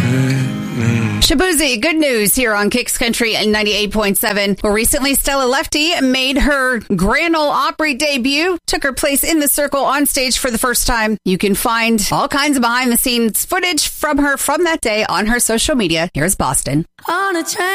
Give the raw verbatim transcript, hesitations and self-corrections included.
Shabuzi, good news here on Kicks Country and ninety-eight point seven. Well, recently, Stella Lefty made her Grand Ole Opry debut, took her place in the circle on stage for the first time. You can find all kinds of behind-the-scenes footage from her from that day on her social media. Here's Boston. On a train.